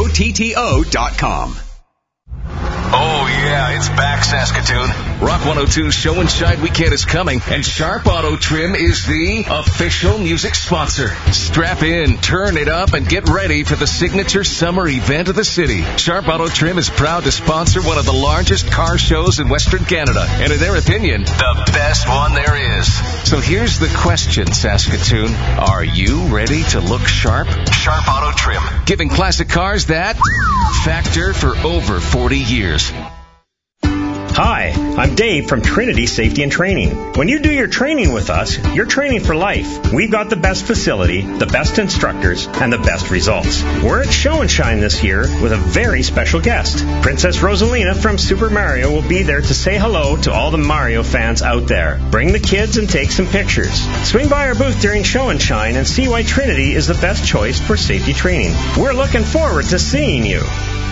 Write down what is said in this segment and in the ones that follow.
SharpAutoTTO.com. Oh, yeah, it's back, Saskatoon. Rock 102's Show and Shine Weekend is coming, and Sharp Auto Trim is the official music sponsor. Strap in, turn it up, and get ready for the signature summer event of the city. Sharp Auto Trim is proud to sponsor one of the largest car shows in Western Canada, and in their opinion, the best one there is. So here's the question, Saskatoon. Are you ready to look sharp? Sharp Auto Trim, giving classic cars that factor for over 40 years. Hi, I'm Dave from Trinity Safety and Training. When you do your training with us, you're training for life. We've got the best facility, the best instructors, and the best results. We're at Show and Shine this year with a very special guest. Princess Rosalina from Super Mario will be there to say hello to all the Mario fans out there. Bring the kids and take some pictures. Swing by our booth during Show and Shine and see why Trinity is the best choice for safety training. We're looking forward to seeing you.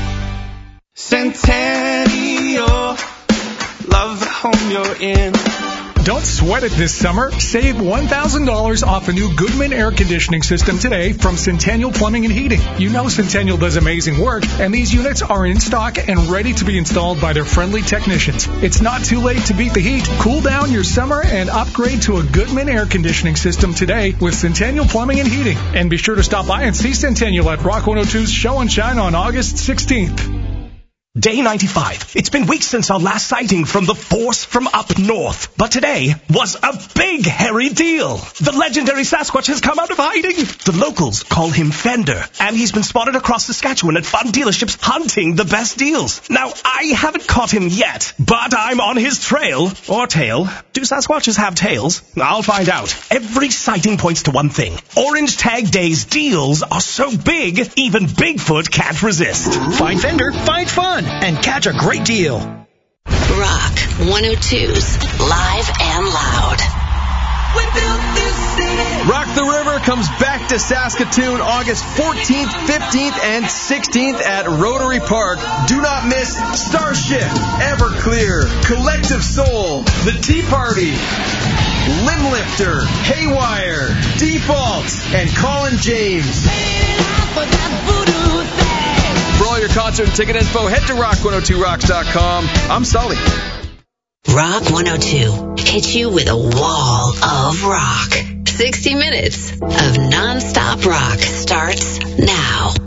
Centennial, love the home you're in. Don't sweat it this summer. Save $1,000 off a new Goodman air conditioning system today from Centennial Plumbing and Heating. You know Centennial does amazing work, and these units are in stock and ready to be installed by their friendly technicians. It's not too late to beat the heat. Cool down your summer and upgrade to a Goodman air conditioning system today with Centennial Plumbing and Heating. And be sure to stop by and see Centennial at Rock 102's Show and Shine on August 16th. Day 95. It's been weeks since our last sighting from the force from up north. But today was a big, hairy deal. The legendary Sasquatch has come out of hiding. The locals call him Fender, and he's been spotted across Saskatchewan at fun dealerships hunting the best deals. Now, I haven't caught him yet, but I'm on his trail. Or tail. Do Sasquatches have tails? I'll find out. Every sighting points to one thing. Orange Tag Day's deals are so big, even Bigfoot can't resist. Find Fender, find fun, and catch a great deal. Rock 102's Live and Loud. Rock the River comes back to Saskatoon August 14th, 15th, and 16th at Rotary Park. Do not miss Starship, Everclear, Collective Soul, The Tea Party, Limblifter, Haywire, Default, and Colin James. For all your concert and ticket info, head to rock102rocks.com. I'm Sully. Rock 102 hits you with a wall of rock. 60 minutes of non-stop rock starts now.